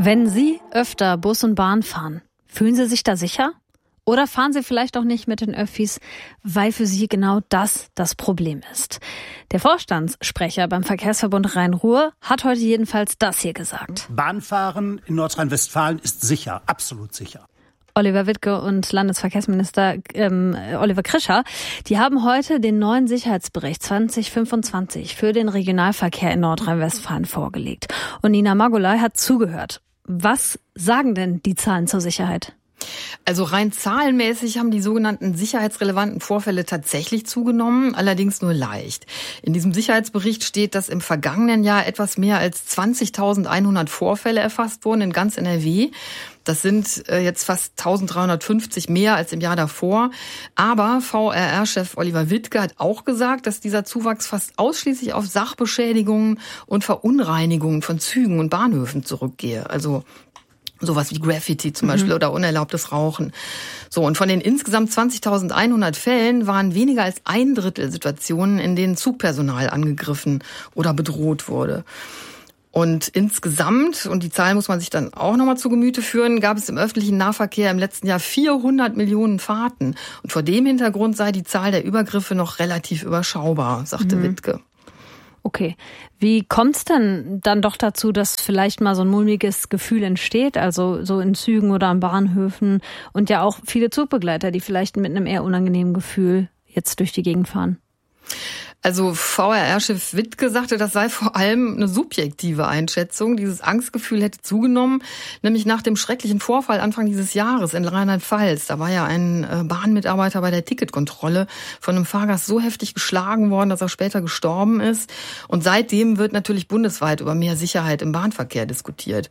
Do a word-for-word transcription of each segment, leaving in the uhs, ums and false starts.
Wenn Sie öfter Bus und Bahn fahren, fühlen Sie sich da sicher? Oder fahren Sie vielleicht auch nicht mit den Öffis, weil für Sie genau das das Problem ist? Der Vorstandssprecher beim Verkehrsverbund Rhein-Ruhr hat heute jedenfalls das hier gesagt. Bahnfahren in Nordrhein-Westfalen ist sicher, absolut sicher. Oliver Wittke und Landesverkehrsminister ähm, Oliver Krischer, die haben heute den neuen Sicherheitsbericht zwanzig fünfundzwanzig für den Regionalverkehr in Nordrhein-Westfalen vorgelegt. Und Nina Magulay hat zugehört. Was sagen denn die Zahlen zur Sicherheit? Also rein zahlenmäßig haben die sogenannten sicherheitsrelevanten Vorfälle tatsächlich zugenommen, allerdings nur leicht. In diesem Sicherheitsbericht steht, dass im vergangenen Jahr etwas mehr als zwanzigtausendeinhundert Vorfälle erfasst wurden in ganz N R W. Das sind jetzt fast eintausenddreihundertfünfzig mehr als im Jahr davor. Aber V R R-Chef Oliver Wittke hat auch gesagt, dass dieser Zuwachs fast ausschließlich auf Sachbeschädigungen und Verunreinigungen von Zügen und Bahnhöfen zurückgehe. Also sowas wie Graffiti zum Beispiel mhm. oder unerlaubtes Rauchen. So, und von den insgesamt zwanzigtausendeinhundert Fällen waren weniger als ein Drittel Situationen, in denen Zugpersonal angegriffen oder bedroht wurde. Und insgesamt, und die Zahl muss man sich dann auch nochmal zu Gemüte führen, gab es im öffentlichen Nahverkehr im letzten Jahr vierhundert Millionen Fahrten. Und vor dem Hintergrund sei die Zahl der Übergriffe noch relativ überschaubar, sagte mhm. Wittke. Okay. Wie kommt es denn dann doch dazu, dass vielleicht mal so ein mulmiges Gefühl entsteht, also so in Zügen oder an Bahnhöfen und ja auch viele Zugbegleiter, die vielleicht mit einem eher unangenehmen Gefühl jetzt durch die Gegend fahren? Also V R R-Chef Wittke sagte, das sei vor allem eine subjektive Einschätzung. Dieses Angstgefühl hätte zugenommen, nämlich nach dem schrecklichen Vorfall Anfang dieses Jahres in Rheinland-Pfalz. Da war ja ein Bahnmitarbeiter bei der Ticketkontrolle von einem Fahrgast so heftig geschlagen worden, dass er später gestorben ist. Und seitdem wird natürlich bundesweit über mehr Sicherheit im Bahnverkehr diskutiert.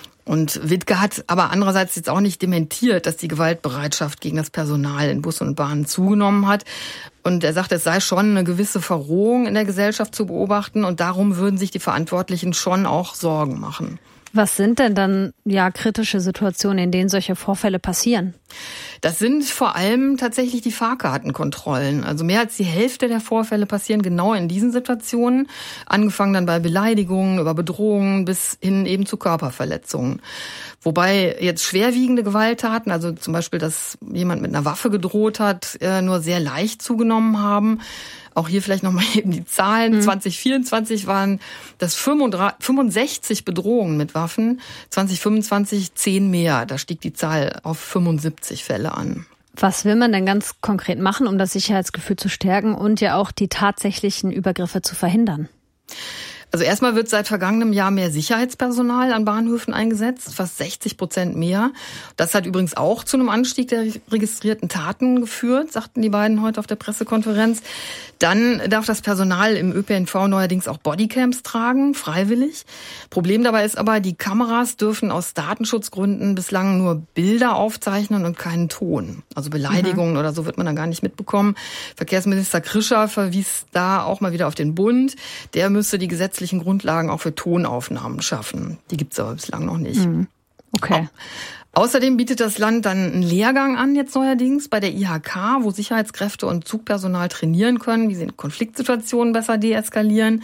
Und Wittke hat aber andererseits jetzt auch nicht dementiert, dass die Gewaltbereitschaft gegen das Personal in Bussen und Bahnen zugenommen hat. Und er sagt, es sei schon eine gewisse Verrohung in der Gesellschaft zu beobachten und darum würden sich die Verantwortlichen schon auch Sorgen machen. Was sind denn dann ja kritische Situationen, in denen solche Vorfälle passieren? Das sind vor allem tatsächlich die Fahrkartenkontrollen. Also mehr als die Hälfte der Vorfälle passieren genau in diesen Situationen. Angefangen dann bei Beleidigungen, über Bedrohungen bis hin eben zu Körperverletzungen. Wobei jetzt schwerwiegende Gewalttaten, also zum Beispiel, dass jemand mit einer Waffe gedroht hat, nur sehr leicht zugenommen haben. Auch hier vielleicht nochmal eben die Zahlen. Mhm. zwanzig vierundzwanzig waren das fünfundsechzig Bedrohungen mit Waffen, zwanzig fünfundzwanzig zehn mehr. Da stieg die Zahl auf fünfundsiebzig Fälle an. Was will man denn ganz konkret machen, um das Sicherheitsgefühl zu stärken und ja auch die tatsächlichen Übergriffe zu verhindern? Also erstmal wird seit vergangenem Jahr mehr Sicherheitspersonal an Bahnhöfen eingesetzt, fast sechzig Prozent mehr. Das hat übrigens auch zu einem Anstieg der registrierten Taten geführt, sagten die beiden heute auf der Pressekonferenz. Dann darf das Personal im Ö P N V neuerdings auch Bodycams tragen, freiwillig. Problem dabei ist aber, die Kameras dürfen aus Datenschutzgründen bislang nur Bilder aufzeichnen und keinen Ton. Also Beleidigungen mhm. oder so wird man dann gar nicht mitbekommen. Verkehrsminister Krischer verwies da auch mal wieder auf den Bund. Der müsste die Gesetze Grundlagen auch für Tonaufnahmen schaffen. Die gibt es aber bislang noch nicht. Okay. Außerdem bietet das Land dann einen Lehrgang an, jetzt neuerdings, bei der I H K, wo Sicherheitskräfte und Zugpersonal trainieren können, wie sie in Konfliktsituationen besser deeskalieren.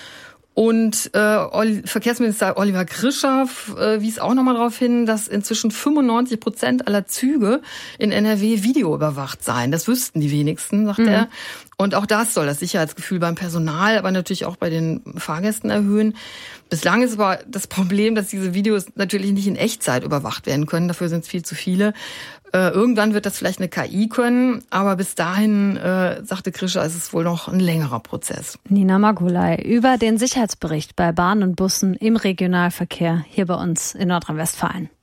Und äh, Verkehrsminister Oliver Krischer äh, wies auch nochmal darauf hin, dass inzwischen fünfundneunzig Prozent aller Züge in N R W videoüberwacht seien. Das wüssten die wenigsten, sagt mhm. er. Und auch das soll das Sicherheitsgefühl beim Personal, aber natürlich auch bei den Fahrgästen erhöhen. Bislang ist aber das Problem, dass diese Videos natürlich nicht in Echtzeit überwacht werden können. Dafür sind es viel zu viele. Äh, irgendwann wird das vielleicht eine K I können, aber bis dahin, äh, sagte Krischer, ist es wohl noch ein längerer Prozess. Nina Magulay über den Sicherheitsbericht bei Bahn und Bussen im Regionalverkehr hier bei uns in Nordrhein-Westfalen.